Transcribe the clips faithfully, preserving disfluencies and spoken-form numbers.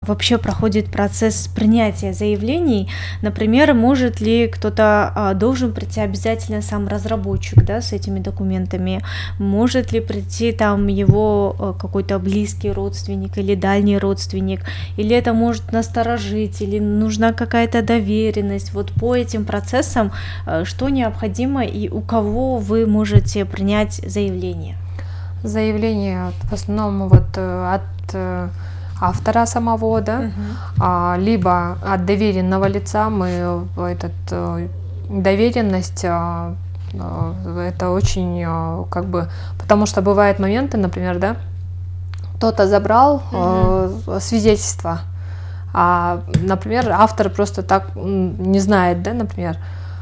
вообще проходит процесс принятия заявлений? Например, может ли кто-то, а, должен прийти обязательно сам разработчик, да, с этими документами? Может ли прийти там его э, какой-то близкий родственник или дальний родственник? Или это может насторожить? Или нужна какая-то доверенность? Вот по этим процессам э, что необходимо и у кого вы можете принять заявление? Заявление в основном вот э, от э, автора самого, да, Мгм. а, либо от доверенного лица. Мы в этот э, доверенность а, э, это очень э, как бы, потому что бывают моменты, например, да, кто-то забрал э, свидетельство, а, например, автор просто так м, не знает, да, например.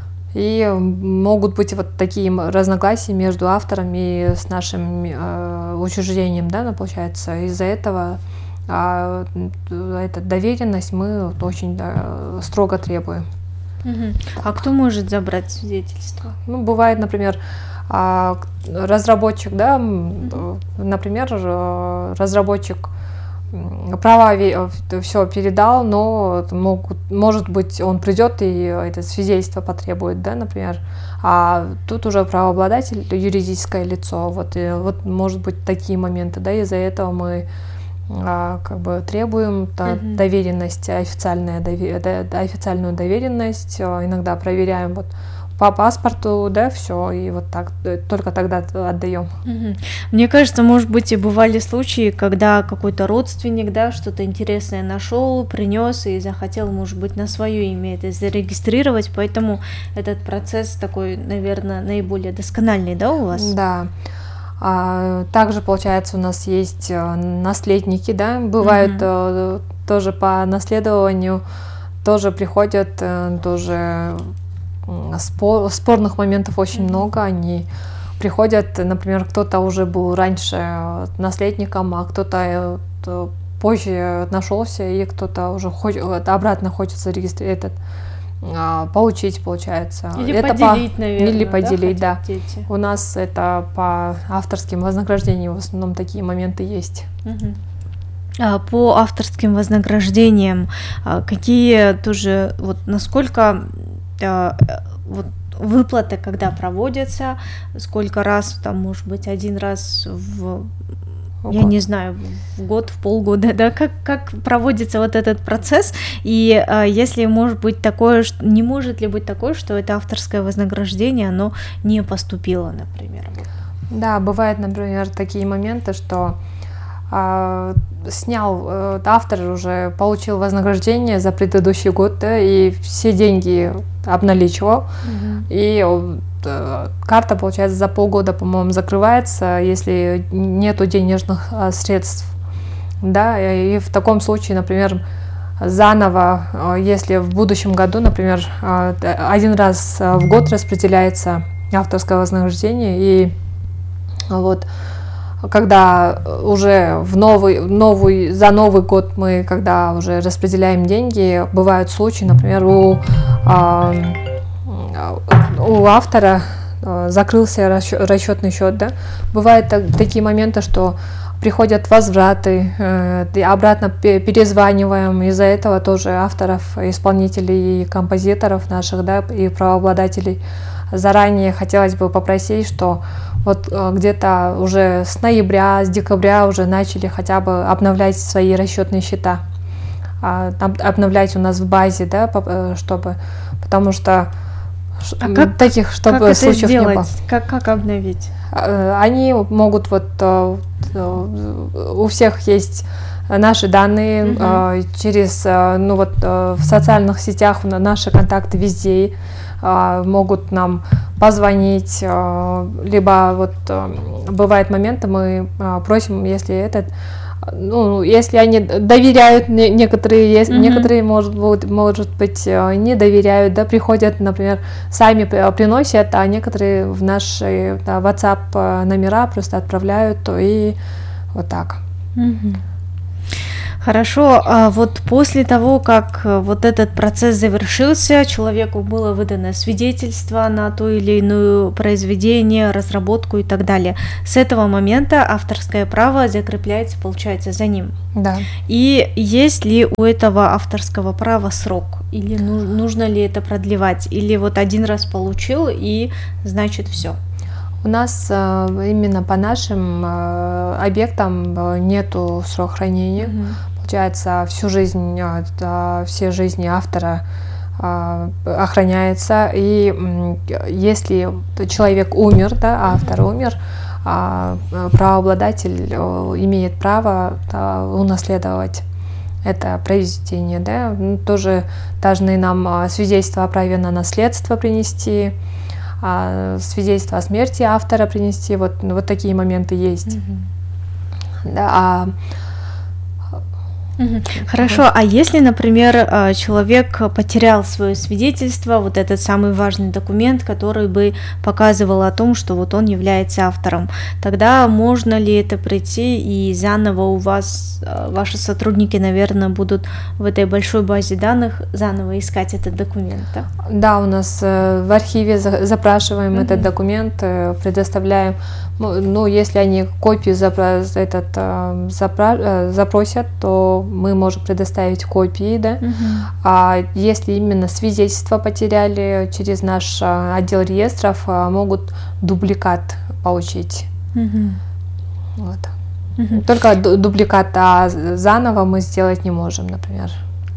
И могут быть вот такие разногласия между автором и с нашим э, учреждением, да, ну, получается. Из-за этого а, эта доверенность мы очень, да, строго требуем. Мгм. А кто может забрать свидетельство? Ну, бывает, например, а, разработчик, да, м, например, э, разработчик м, права все передал, но могут, может быть, он придет и это свидетельство потребует, да, например, а тут уже правообладатель, юридическое лицо, вот, и, вот может быть такие моменты, да, из-за этого мы а, как бы требуем та, Мгм. доверенность, официальная, дове- да, да, официальную доверенность, а, иногда проверяем вот по паспорту, да, все, и вот так, э, только тогда отдаем. Мгм. Мне кажется, может быть, и бывали случаи, когда какой-то родственник, да, что-то интересное нашел, принес и захотел, может быть, на свое имя это зарегистрировать, поэтому этот процесс такой, наверное, наиболее доскональный, да, у вас? Да. А, также, получается, у нас есть э, наследники, да, бывают Мгм. э, тоже по наследованию, тоже приходят, э, тоже м, спор- спорных моментов очень Мгм. много, они приходят, например, кто-то уже был раньше э, наследником, а кто-то э, т- позже нашелся, и кто-то уже хоч- вот обратно хочет зарегистрировать этот, а, получить, получается. Или Это поделить, по... наверное, Или да, поделить, да. хотят дети. У нас это по авторским вознаграждениям в основном такие моменты есть. Мгм. А по авторским вознаграждениям, а, какие тоже, вот насколько а, э, вот выплаты, когда проводятся, сколько раз, там, может быть, один раз в, я Ого. не знаю, в год, в полгода, да, как, как проводится вот этот процесс, и а, если может быть такое, что, не может ли быть такое, что это авторское вознаграждение, оно не поступило, например. Вот. Да, бывают, например, такие моменты, что а, снял э, автор уже получил вознаграждение за предыдущий год, да, и все деньги обналичивал, Мгм. и э, карта, получается, за полгода, по-моему, закрывается, если нету денежных а, средств, да, и, и в таком случае, например, заново, э, если в будущем году, например, э, один раз э, в год распределяется авторское вознаграждение, и вот когда уже в новый, новый, за Новый год мы, когда уже распределяем деньги, бывают случаи, например, у, а, у автора закрылся расчетный счет, да, бывают так, такие моменты, что приходят возвраты, э, обратно перезваниваем, из-за этого тоже авторов, исполнителей и композиторов наших, да, и правообладателей заранее хотелось бы попросить, что вот э, где-то уже с ноября, с декабря уже начали хотя бы обновлять свои расчетные счета, а, обновлять у нас в базе, да, чтобы, потому что А как, таких, чтобы как это случаев сделать? не было. Как, как обновить? Они могут вот у всех есть наши данные, uh-huh. через, ну вот в социальных сетях наши контакты везде, могут нам позвонить, либо вот бывают моменты, мы просим, если этот, ну, если они доверяют, некоторые, есть, uh-huh. некоторые, может быть, может быть, не доверяют, да, приходят, например, сами приносят, а некоторые в наши, да, WhatsApp номера просто отправляют, и вот так. Uh-huh. Хорошо, а вот после того, как э, вот этот процесс завершился, человеку было выдано свидетельство на то или иное произведение, разработку и так далее. С этого момента авторское право закрепляется, получается, за ним. Да. И есть ли у этого авторского права срок? Или ну- нужно ли это продлевать? Или вот один раз получил и значит все? У нас э, именно по нашим э, объектам э, нету срока хранения. Мгм. Получается, всю жизнь, э, да, все жизни автора э, охраняется. И м, если человек умер, да, автор умер, а, э, правообладатель э, имеет право, да, унаследовать это произведение, да. Ну, тоже должны нам э, свидетельство о праве на наследство принести, а, свидетельство о смерти автора принести. Вот, ну, вот такие моменты есть. Мгм. Да, а, Мгм. Хорошо, а если, например, э, человек потерял свое свидетельство, вот этот самый важный документ, который бы показывал о том, что вот он является автором, тогда можно ли это прийти и заново у вас, э, ваши сотрудники, наверное, будут в этой большой базе данных заново искать этот документ, да? да, у нас э, в архиве за- запрашиваем Мгм. этот документ, э, предоставляем. Ну, ну, если они копию запра- этот, э, запра- э, запросят, то мы можем предоставить копии, да. Мгм. А если именно свидетельство потеряли, через наш э, отдел реестров э, могут дубликат получить. Мгм. Вот. Мгм. Только ду- дубликат, а заново мы сделать не можем, например.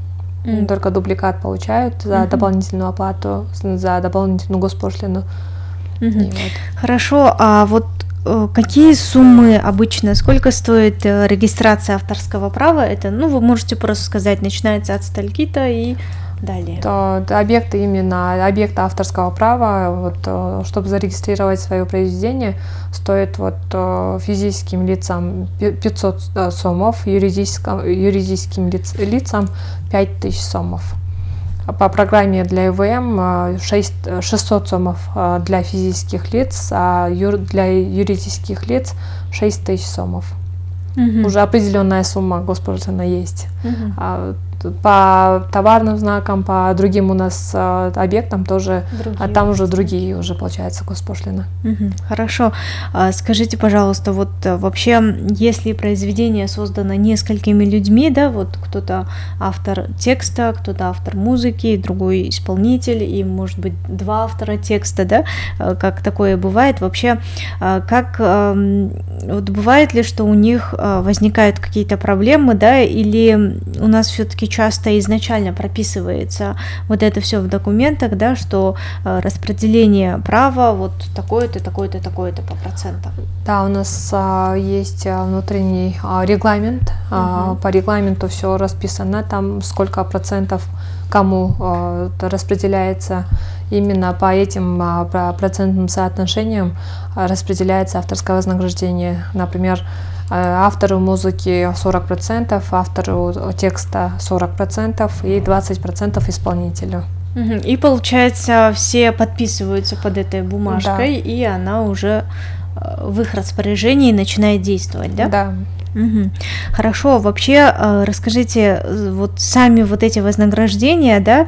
М. Только дубликат получают за Мгм. дополнительную оплату, с- за дополнительную госпошлину. Мгм. И вот. Хорошо, а вот э, какие суммы обычно, сколько стоит э, регистрация авторского права? Это, ну, вы можете просто сказать, начинается от стольки-то и далее. То, то объекты именно объекты авторского права, вот, э, чтобы зарегистрировать свое произведение, стоит вот э, физическим лицам пи- пятьсот э, сомов, юридическим, юридическим лиц- лицам пять тысяч сомов. А по программе для ИВМ э, шесть э, шестьсот сомов э, для физических лиц, а юр- для юридических лиц шесть тысяч сомов. Мгм. Уже определенная сумма госпошлина есть. Мгм. А тут по товарным знакам, по другим у нас э, объектам тоже, а Другие там уже есть. другие уже получается госпошлина. Мгм. Хорошо. А скажите, пожалуйста, вот э, вообще, м, если произведение создано несколькими людьми, да, вот кто-то автор текста, кто-то автор музыки, другой исполнитель, и, может быть, два автора текста, да, э, как такое бывает, вообще, а, как, ам, вот бывает ли, что у них а, возникают какие-то проблемы, да, или у нас все-таки часто изначально прописывается вот это все в документах, да, что э, распределение права вот такое-то, такое-то, такое-то по процентам. Да, у нас а, есть а, внутренний а, регламент. А, Мгм. по регламенту все расписано, там сколько процентов кому а, это распределяется. Именно по этим а, про- процентным соотношениям а, распределяется авторское вознаграждение. Например, а, автору музыки сорок процентов, автору текста сорок процентов и двадцать процентов исполнителю. Мгм. И получается, все подписываются под этой бумажкой, и она уже э, в их распоряжении начинает действовать, да? Да. Мгм. Хорошо, вообще э, расскажите, э, вот сами вот эти вознаграждения, да,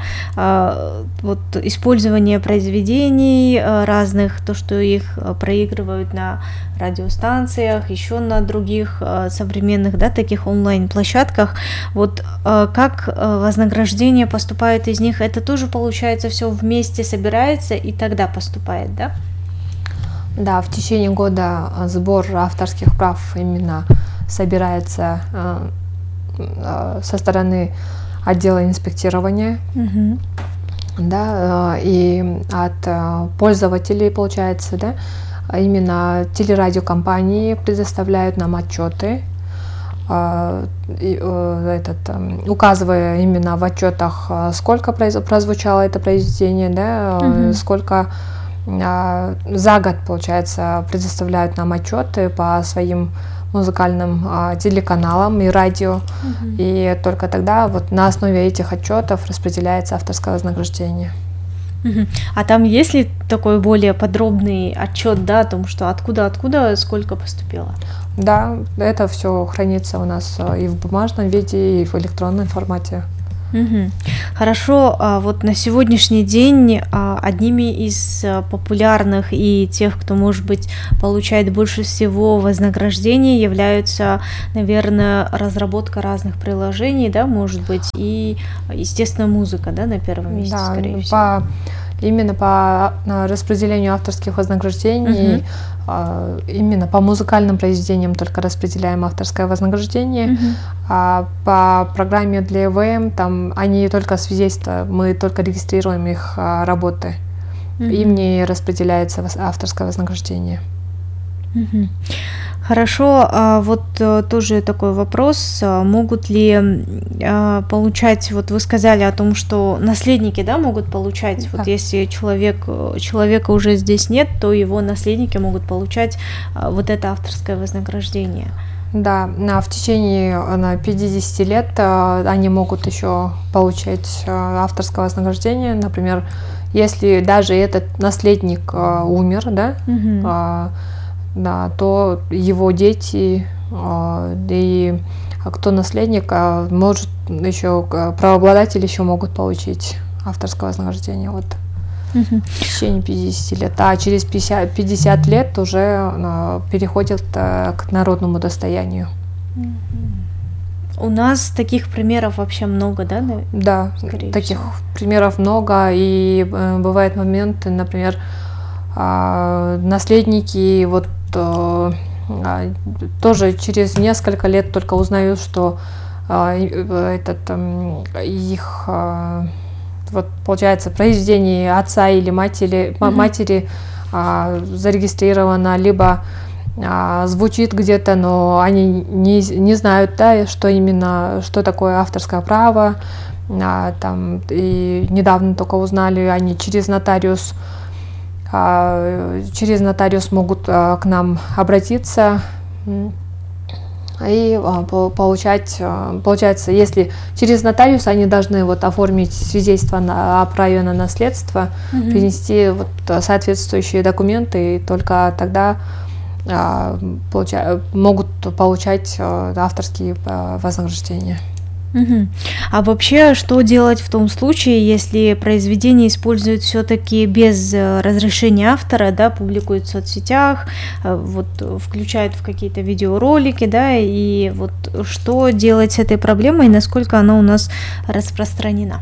а, вот использование произведений э, разных, то, что их э, проигрывают на радиостанциях, еще на других э, современных, да, таких онлайн-площадках, вот э, как э, вознаграждение поступает из них, это тоже получается все вместе собирается и тогда поступает, да? Да, в течение года а, сбор авторских прав именно собирается а, а, со стороны отдела инспектирования, Мгм. да, а, и от а, пользователей, получается, да, а именно телерадиокомпании предоставляют нам отчеты, а, и, э, этот, ам, указывая именно в отчетах, а, сколько произ- прозвучало это произведение, да, э, Мгм. сколько а, за год, получается, предоставляют нам отчеты по своим музыкальным а, телеканалам и радио, Мгм. и только тогда вот на основе этих отчетов распределяется авторское вознаграждение. Мгм. А там есть ли такой более подробный отчет, да, о том, что откуда, откуда, сколько поступило? Да, это все хранится у нас а, и в бумажном виде, и в электронном формате. Мгм. Хорошо, а вот на сегодняшний день а, одними из а, популярных и тех, кто, может быть, получает больше всего вознаграждений, являются, наверное, разработка разных приложений, да, может быть, и, естественно, музыка, да, на первом месте, Да, скорее всего. по, именно по а, распределению авторских вознаграждений, Мгм. а, именно по музыкальным произведениям только распределяем авторское вознаграждение, Мгм. а по программе для ЭВМ там они только свидетельства, мы только регистрируем их а, работы, им Мгм. не распределяется вос- авторское вознаграждение. Мгм. Хорошо, а вот э, тоже такой вопрос, а, могут ли м, а, получать, вот вы сказали о том, что наследники, да, могут получать, вот Да. если человек, э, человека уже здесь нет, то его наследники могут получать а, вот это авторское вознаграждение. Да, на- в течение э, на пятьдесят лет э, они могут еще получать э, авторское вознаграждение. Например, если даже этот наследник э, умер, да, Мгм. а, да, то его дети э, и кто наследник э, может еще э, правообладатели еще могут получить авторское вознаграждение вот Мгм. в течение пятидесяти лет, а через пятьдесят, пятьдесят лет уже э, переходит э, к народному достоянию. У нас таких примеров вообще много, да, на- Да, скорее таких всего. примеров много, и э, бывают моменты, например, а, наследники вот э, а, тоже через несколько лет только узнают, что а, и, э, этот м, их а, вот получается произведение отца или матери, ма- Мгм. матери а, зарегистрировано, либо а, звучит где-то, но они не, не знают, да, что именно, что такое авторское право. А, там, и недавно только узнали, они через нотариус, а, через нотариус могут а, к нам обратиться м, и а, по- получать, а, получается, если через нотариус они должны вот оформить свидетельство на, о праве на наследство, Мгм. принести вот а, соответствующие документы, и только тогда а, получа- могут получать а, авторские а, вознаграждения. Мгм. А вообще, что делать в том случае, если произведение используют все-таки без э, разрешения автора, да, публикуют в соцсетях, э, вот э, включают в какие-то видеоролики, да, и вот что делать с этой проблемой, насколько она у нас распространена?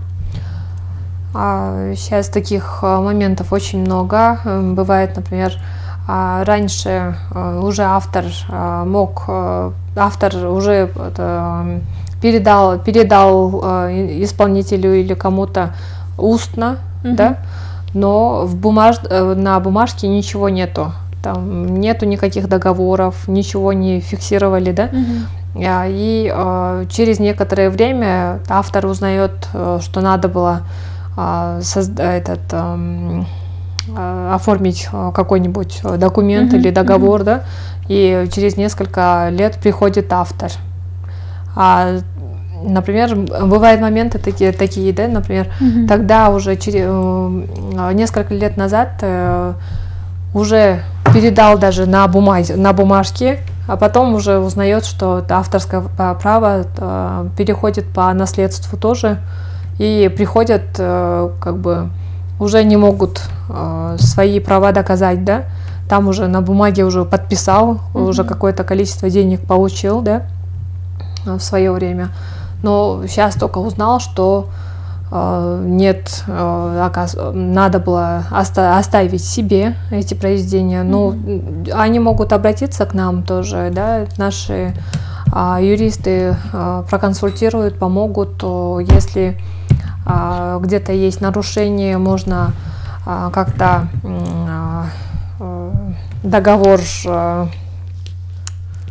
А, Сейчас таких а, моментов очень много. М, Бывает, например, а, раньше а, уже автор а, мог, а, автор уже это, м, передал, передал а, и- исполнителю или кому-то устно, Мгм. да, но в бумаж, э, на бумажке ничего нету. Там нету никаких договоров, ничего не фиксировали, да. Мгм. А, И э, через некоторое время автор узнает, э, что надо было а, созда- этот, ам, а, оформить а, какой-нибудь э, документ Мгм. или Мгм. договор, да, и через несколько лет приходит автор. А, например, м, бывают моменты такие, такие, да, например, Мгм. тогда уже через, э, несколько лет назад э, уже передал даже на бумаге, на бумажке, а потом уже узнает, что это авторское а, право э, переходит по наследству тоже, и приходят, э, как бы, уже не могут э, свои права доказать, да, там уже на бумаге уже подписал, уже Мгм. какое-то количество денег получил, да, в свое время, но сейчас только узнал, что э, нет, э, оказ- надо было оста- оставить себе эти произведения. Ну, м, они могут обратиться к нам тоже, да, наши а, юристы а, проконсультируют, помогут, то если а, где-то есть нарушение, можно а, как-то м, а, э, договор, э,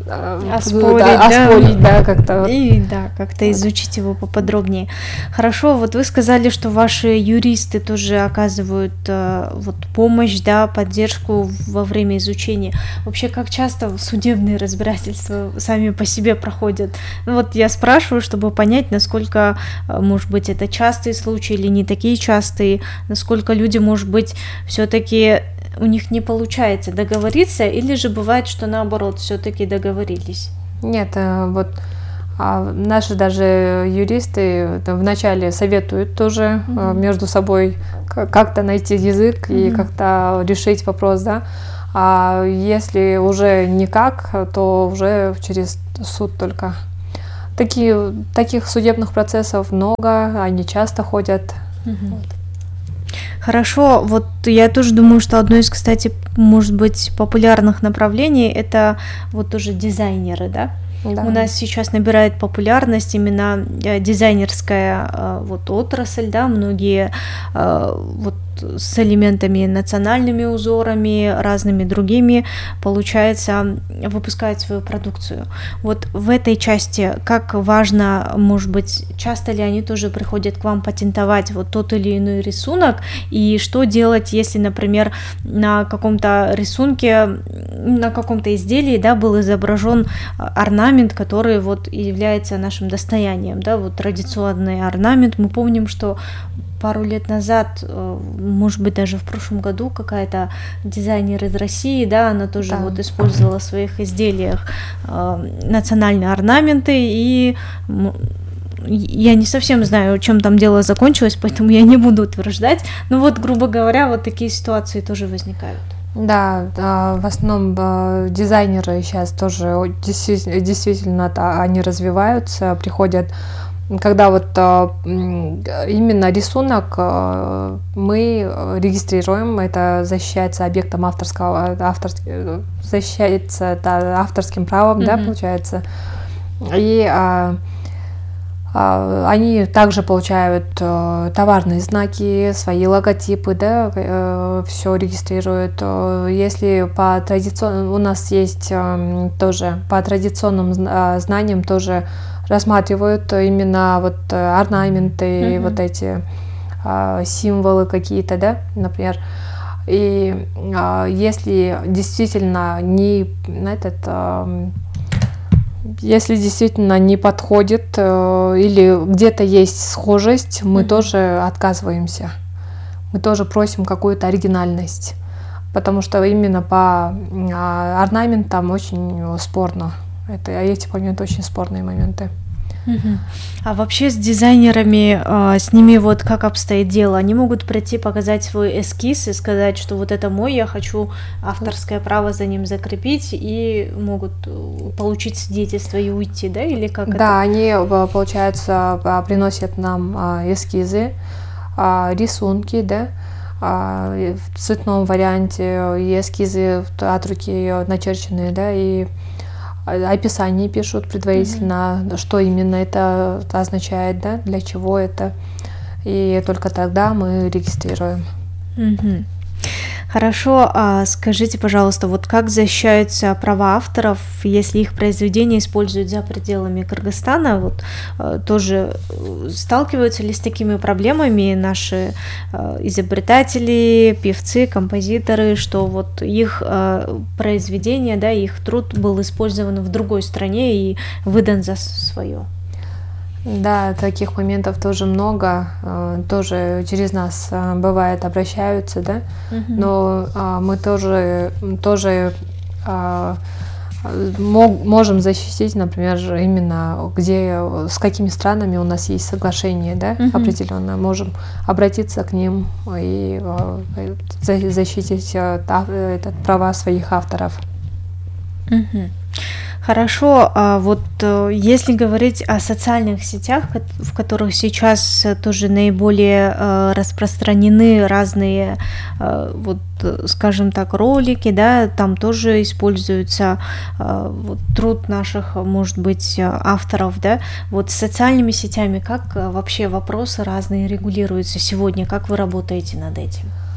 оспорить, да, да, оспорить, да, как-то. И да, как-то Вот. изучить его поподробнее. Хорошо, вот вы сказали, что ваши юристы тоже оказывают э, вот помощь, да, поддержку во время изучения. Вообще, как часто судебные разбирательства сами по себе проходят? Ну вот я спрашиваю, чтобы понять, насколько, э, может быть, это частые случаи или не такие частые, насколько люди, может быть, все-таки у них не получается договориться, или же бывает, что наоборот, все-таки договорились. Нет, э, вот а, наши даже юристы э, вначале советуют тоже э, Мгм. между собой к- как-то найти язык и Мгм. как-то решить вопрос, да. А если уже никак, то уже через суд только. Такие, таких судебных процессов много, они часто ходят. Мгм. Хорошо, вот я тоже думаю, что одно из, кстати, может быть, популярных направлений это вот тоже дизайнеры, да? Да. У нас сейчас набирает популярность именно э, дизайнерская э, вот отрасль, да, многие э, вот с элементами национальными узорами, разными другими, получается, выпускают свою продукцию. Вот в этой части, как важно, может быть, часто ли они тоже приходят к вам патентовать вот тот или иной рисунок, и что делать, если, например, на каком-то рисунке, на каком-то изделии, да, был изображен орнамент, который вот и является нашим достоянием, да, вот традиционный орнамент. Мы помним, что пару лет назад, может быть, даже в прошлом году какая-то дизайнер из России, да, она тоже Да. вот использовала в своих изделиях э, национальные орнаменты, и м, я не совсем знаю, чем там дело закончилось, поэтому я не буду утверждать, но вот, грубо говоря, вот такие ситуации тоже возникают. Да, да, в основном э, дизайнеры сейчас тоже о- действи- действительно та- они развиваются, приходят, когда вот э, м, именно рисунок э, мы э, регистрируем, это защищается объектом авторского, авторс- э, защищается да, авторским правом, да, Мгм. получается, и а, а, они также получают э, товарные знаки, свои логотипы, да, все регистрируют. Э, Если по традиционным, у нас есть эм, тоже по традиционным зна- э, знаниям тоже рассматривают именно вот э, орнаменты, Мгм. вот эти э, символы какие-то, да, например. И э, если действительно не этот эм, если действительно не подходит э, или где-то есть схожесть, мы Мгм. тоже отказываемся. Мы тоже просим какую-то оригинальность, потому что именно по а, орнаментам очень спорно. Это, эти моменты очень спорные моменты. Мгм. А вообще с дизайнерами, а, с ними вот как обстоит дело? Они могут прийти, показать свой эскиз и сказать, что вот это мой, я хочу авторское право за ним закрепить, и могут э, получить свидетельство и уйти, да? Или как это? Да, они, э, получается, а, приносят нам а, эскизы, а, рисунки, да, а, и в цветном варианте, и эскизы от руки начерченные, да, и а, описание пишут предварительно, что именно это означает, да, для чего это, и только тогда мы регистрируем. Мгм. Хорошо, а скажите, пожалуйста, вот как защищаются права авторов, если их произведения используют за пределами Кыргызстана? Вот э, тоже э, сталкиваются ли с такими проблемами наши э, изобретатели, певцы, композиторы, что вот их э, произведение, да, их труд был использован в другой стране и выдан за свое? Да, таких моментов тоже много, э, тоже через нас э, бывает обращаются, да, Мгм. но а, мы тоже, тоже а, мог- можем защитить, например, именно где, с какими странами у нас есть соглашение, да, Мгм. определенно, можем обратиться к ним и э, за- защитить э, та- этот, права своих авторов. Мгм. Хорошо, а вот э, если говорить о социальных сетях, кот- в которых сейчас э, тоже наиболее э, распространены разные, э, вот, э, скажем так, ролики, да, там тоже используется э, вот, труд наших, э, может быть, э, авторов, да, вот с социальными сетями, как э, вообще вопросы разные регулируются сегодня, как вы работаете над этим?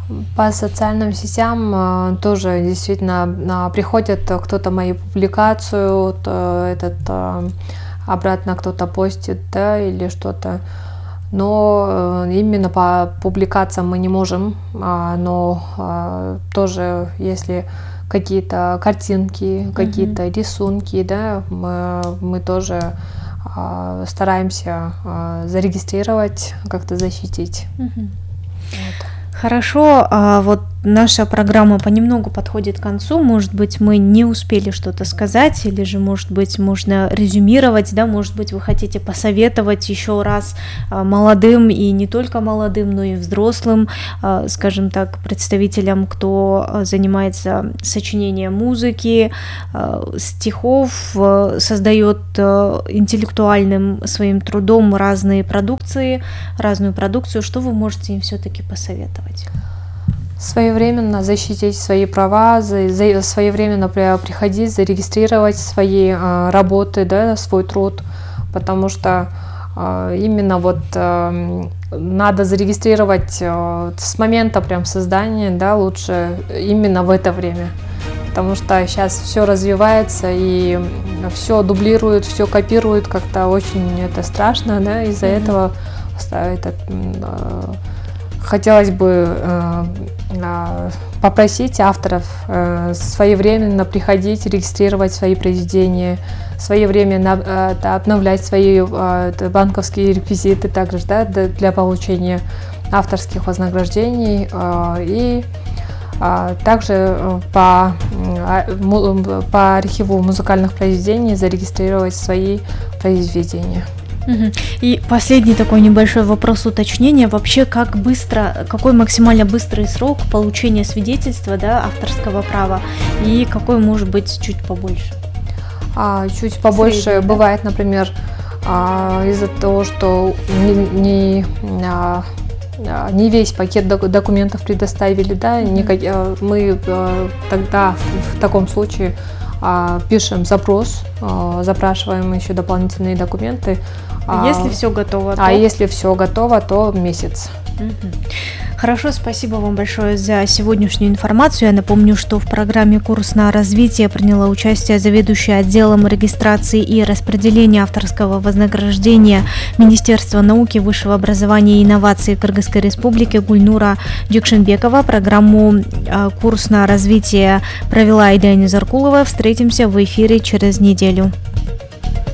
По социальным сетям э, тоже действительно э, приходят кто-то мою публикацию, то этот э, обратно кто-то постит, да, или что-то. Но э, именно по публикациям мы не можем, э, но э, тоже если какие-то картинки, какие-то mm-hmm. рисунки, да, мы, мы тоже э, стараемся э, зарегистрировать, как-то защитить. Mm-hmm. Вот. Хорошо, а вот наша программа понемногу подходит к концу, может быть, мы не успели что-то сказать, или же, может быть, можно резюмировать, да, может быть, вы хотите посоветовать еще раз молодым и не только молодым, но и взрослым, скажем так, представителям, кто занимается сочинением музыки, стихов, создает интеллектуальным своим трудом разные продукции, разную продукцию, что вы можете им все-таки посоветовать? Своевременно защитить свои права, за, за, своевременно при, приходить, зарегистрировать свои э, работы, да, свой труд, потому что э, именно вот э, надо зарегистрировать э, с момента прям создания, да, лучше именно в это время, потому что сейчас все развивается и все дублируют, все копируют, как-то очень это страшно, да, из-за mm-hmm. этого этот, э, хотелось бы э, э, попросить авторов э, своевременно приходить, регистрировать свои произведения, своевременно э, обновлять свои э, банковские реквизиты также, да, для получения авторских вознаграждений э, и э, также по, э, по архиву музыкальных произведений зарегистрировать свои произведения. И последний такой небольшой вопрос уточнения. Вообще, как быстро, какой максимально быстрый срок получения свидетельства, да, авторского права, и какой может быть чуть побольше? А, чуть побольше. Средний, бывает, да? Например, а, из-за того, что не, не, а, не весь пакет документов предоставили, да, mm-hmm. никак, мы а, тогда в таком случае а, пишем запрос, а, запрашиваем еще дополнительные документы. А если все готово, то... А если все готово, то месяц. Угу. Хорошо, спасибо вам большое за сегодняшнюю информацию. Я напомню, что в программе «Курс на развитие» приняла участие заведующая отделом регистрации и распределения авторского вознаграждения Министерства науки, высшего образования и инноваций Кыргызской Республики Гульнура Джекшенбекова. Программу «Курс на развитие» провела Айда Низаркулова. Встретимся в эфире через неделю.